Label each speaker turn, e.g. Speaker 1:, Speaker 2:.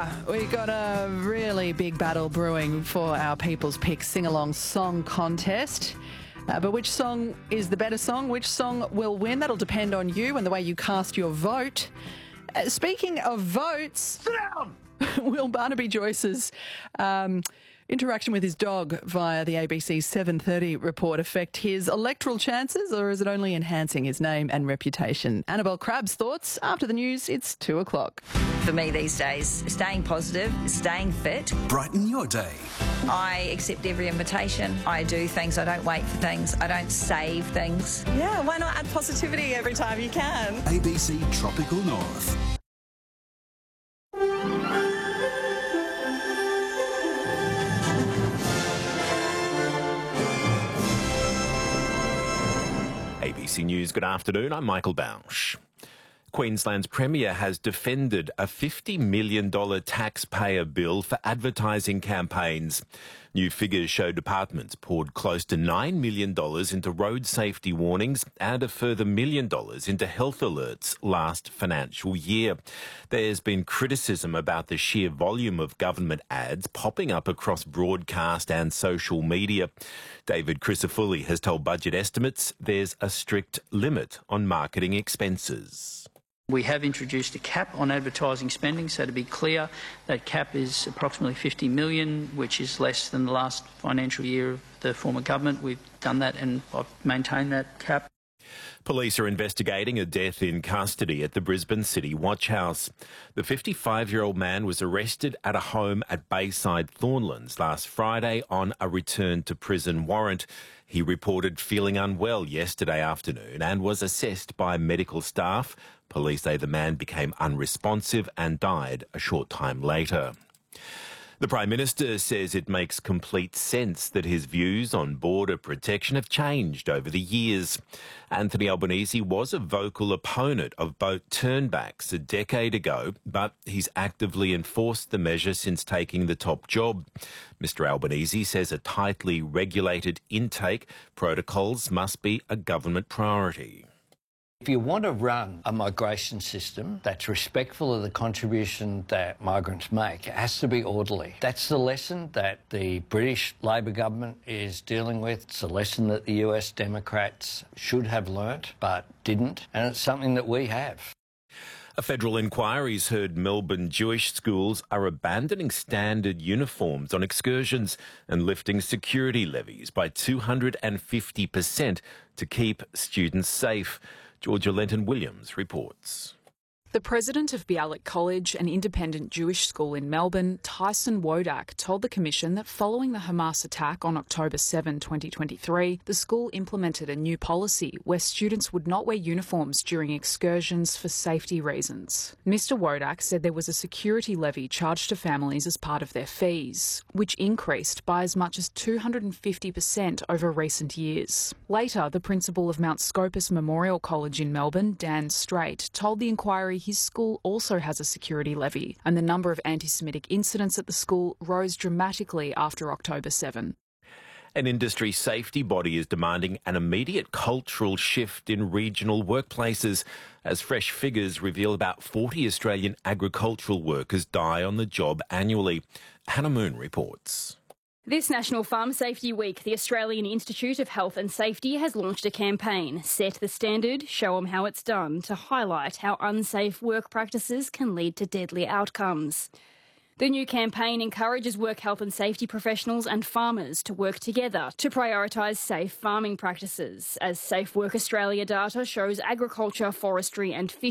Speaker 1: We got a really big battle brewing for our People's Pick Sing-Along Song Contest. But which song is the better song? Which song will win? That'll depend on you and the way you cast your vote. Speaking of votes... Sit down! Will Barnaby Joyce's interaction with his dog via the ABC 7:30 report affect his electoral chances, or is it only enhancing his name and reputation? Annabelle Crabb's thoughts after the news. It's 2 o'clock.
Speaker 2: For me these days, staying positive, staying fit.
Speaker 3: Brighten your day.
Speaker 2: I accept every invitation. I do things. I don't wait for things. I don't save things.
Speaker 4: Yeah, why not add positivity every time you can?
Speaker 3: ABC Tropical North.
Speaker 5: ABC News, good afternoon. I'm Michael Bausch. Queensland's Premier has defended a $50 million taxpayer bill for advertising campaigns. New figures show departments poured close to $9 million into road safety warnings and a further $1 million into health alerts last financial year. There's been criticism about the sheer volume of government ads popping up across broadcast and social media. David Crisafulli has told Budget Estimates there's a strict limit on marketing expenses.
Speaker 6: We have introduced a cap on advertising spending, so to be clear, that cap is approximately $50 million, which is less than the last financial year of the former government. We've done that and I've maintained that cap.
Speaker 5: Police are investigating a death in custody at the Brisbane City Watch House. The 55-year-old man was arrested at a home at Bayside Thornlands last Friday on a return to prison warrant. He reported feeling unwell yesterday afternoon and was assessed by medical staff. Police say the man became unresponsive and died a short time later. The Prime Minister says it makes complete sense that his views on border protection have changed over the years. Anthony Albanese was a vocal opponent of boat turnbacks a decade ago, but he's actively enforced the measure since taking the top job. Mr Albanese says a tightly regulated intake protocols must be a government priority.
Speaker 7: If you want to run a migration system that's respectful of the contribution that migrants make, it has to be orderly. That's the lesson that the British Labor government is dealing with. It's a lesson that the US Democrats should have learnt but didn't, and it's something that we have.
Speaker 5: A federal inquiry's heard Melbourne Jewish schools are abandoning standard uniforms on excursions and lifting security levies by 250% to keep students safe. Georgia Lenton-Williams reports.
Speaker 8: The president of Bialik College, an independent Jewish school in Melbourne, Tyson Wodak, told the Commission that following the Hamas attack on October 7, 2023, the school implemented a new policy where students would not wear uniforms during excursions for safety reasons. Mr Wodak said there was a security levy charged to families as part of their fees, which increased by as much as 250% over recent years. Later, the principal of Mount Scopus Memorial College in Melbourne, Dan Straight, told the inquiry his school also has a security levy, and the number of anti-Semitic incidents at the school rose dramatically after October 7.
Speaker 5: An industry safety body is demanding an immediate cultural shift in regional workplaces as fresh figures reveal about 40 Australian agricultural workers die on the job annually. Hannah Moon reports.
Speaker 9: This National Farm Safety Week, the Australian Institute of Health and Safety has launched a campaign, Set the Standard, Show 'em How It's Done, to highlight how unsafe work practices can lead to deadly outcomes. The new campaign encourages work health and safety professionals and farmers to work together to prioritise safe farming practices, as Safe Work Australia data shows agriculture, forestry and fishing